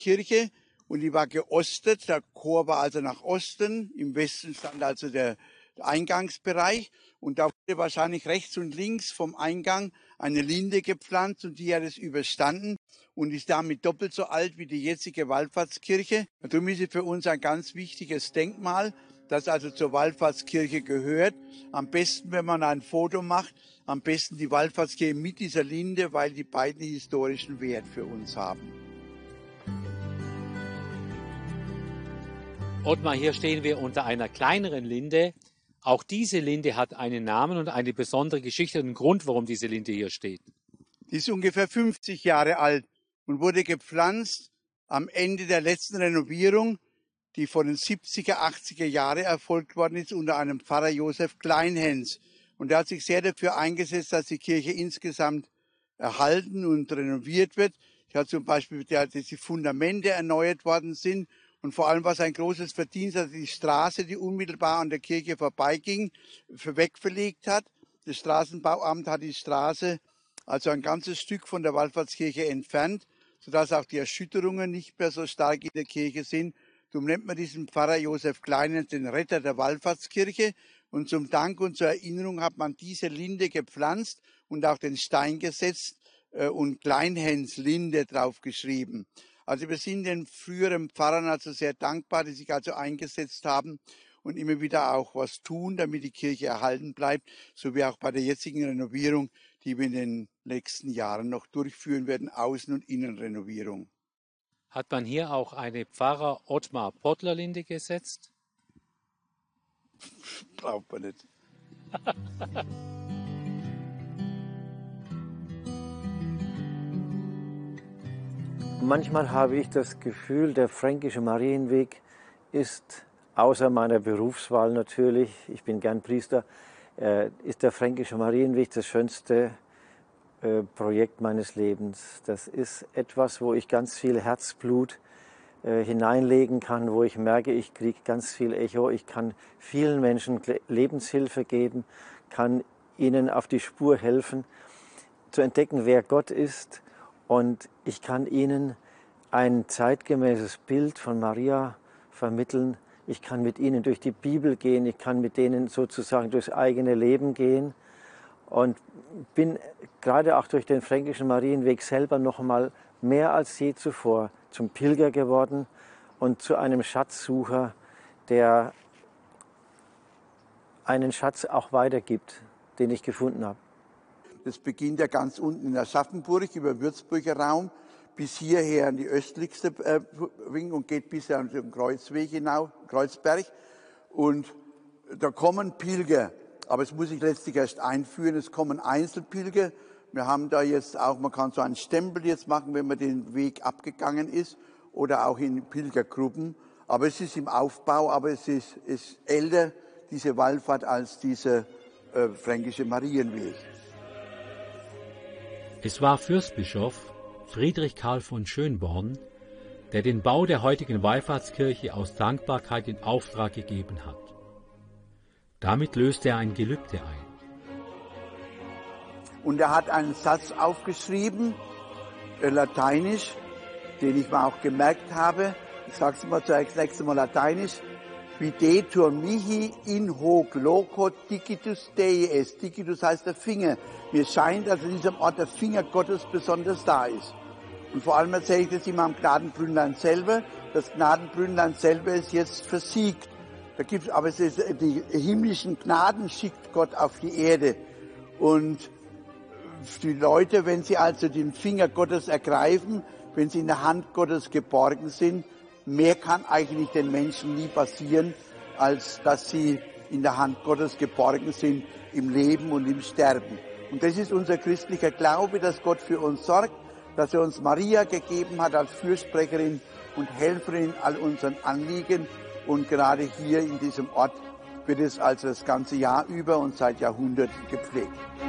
Kirche und die war geostet. Der Chor war also nach Osten. Im Westen stand also der Eingangsbereich. Und da wurde wahrscheinlich rechts und links vom Eingang eine Linde gepflanzt und die hat es überstanden und ist damit doppelt so alt wie die jetzige Wallfahrtskirche. Und darum ist sie für uns ein ganz wichtiges Denkmal, das also zur Wallfahrtskirche gehört. Am besten, wenn man ein Foto macht, am besten die Wallfahrtskirche mit dieser Linde, weil die beiden historischen Wert für uns haben. Ottmar, hier stehen wir unter einer kleineren Linde. Auch diese Linde hat einen Namen und eine besondere Geschichte und einen Grund, warum diese Linde hier steht. Die ist ungefähr 50 Jahre alt und wurde gepflanzt am Ende der letzten Renovierung, die von den 70er, 80er Jahren erfolgt worden ist, unter einem Pfarrer Josef Kleinhens. Und er hat sich sehr dafür eingesetzt, dass die Kirche insgesamt erhalten und renoviert wird. Er hat zum Beispiel, dass die Fundamente erneuert worden sind. Und vor allem, was ein großes Verdienst hat, die Straße, die unmittelbar an der Kirche vorbeiging, wegverlegt hat. Das Straßenbauamt hat die Straße also ein ganzes Stück von der Wallfahrtskirche entfernt, sodass auch die Erschütterungen nicht mehr so stark in der Kirche sind. Darum nennt man diesen Pfarrer Josef Kleinhens den Retter der Wallfahrtskirche. Und zum Dank und zur Erinnerung hat man diese Linde gepflanzt und auch den Stein gesetzt und Kleinhens Linde draufgeschrieben. Also wir sind den früheren Pfarrern also sehr dankbar, die sich also eingesetzt haben und immer wieder auch was tun, damit die Kirche erhalten bleibt, so wie auch bei der jetzigen Renovierung, die wir in den nächsten Jahren noch durchführen werden, Außen- und Innenrenovierung. Hat man hier auch eine Pfarrer Ottmar Pottler Linde gesetzt? Braucht man nicht. Manchmal habe ich das Gefühl, der Fränkische Marienweg ist, außer meiner Berufswahl natürlich, ich bin gern Priester, ist der Fränkische Marienweg das schönste Projekt meines Lebens. Das ist etwas, wo ich ganz viel Herzblut hineinlegen kann, wo ich merke, ich kriege ganz viel Echo, ich kann vielen Menschen Lebenshilfe geben, kann ihnen auf die Spur helfen, zu entdecken, wer Gott ist. Und ich kann ihnen ein zeitgemäßes Bild von Maria vermitteln. Ich kann mit ihnen durch die Bibel gehen, ich kann mit denen sozusagen durchs eigene Leben gehen und bin gerade auch durch den Fränkischen Marienweg selber noch mal mehr als je zuvor zum Pilger geworden und zu einem Schatzsucher, der einen Schatz auch weitergibt, den ich gefunden habe. Das beginnt ja ganz unten in Aschaffenburg über Würzburger Raum bis hierher an die östlichste Wing und geht bis an den Kreuzweg hinauf, Kreuzberg. Und da kommen Pilger, aber es muss sich letztlich erst einführen. Es kommen Einzelpilger. Wir haben da jetzt auch, man kann so einen Stempel jetzt machen, wenn man den Weg abgegangen ist oder auch in Pilgergruppen. Aber es ist im Aufbau, aber es ist älter, diese Wallfahrt, als dieser Fränkische Marienweg. Es war Fürstbischof Friedrich Karl von Schönborn, der den Bau der heutigen Wallfahrtskirche aus Dankbarkeit in Auftrag gegeben hat. Damit löste er ein Gelübde ein. Und er hat einen Satz aufgeschrieben, lateinisch, den ich mir auch gemerkt habe. Ich sage es mal zuerst nächstes Mal lateinisch. Videtur mihi in hoc loco digitus Dei est. Digitus heißt der Finger. Mir scheint, dass in diesem Ort der Finger Gottes besonders da ist. Und vor allem erzähle ich das immer am Gnadenbrünnlein selber. Das Gnadenbrünnlein selber ist jetzt versiegt. Da gibt's, aber es ist, die himmlischen Gnaden schickt Gott auf die Erde. Und die Leute, wenn sie also den Finger Gottes ergreifen, wenn sie in der Hand Gottes geborgen sind, mehr kann eigentlich den Menschen nie passieren, als dass sie in der Hand Gottes geborgen sind, im Leben und im Sterben. Und das ist unser christlicher Glaube, dass Gott für uns sorgt, dass er uns Maria gegeben hat als Fürsprecherin und Helferin in all unseren Anliegen. Und gerade hier in diesem Ort wird es also das ganze Jahr über und seit Jahrhunderten gepflegt.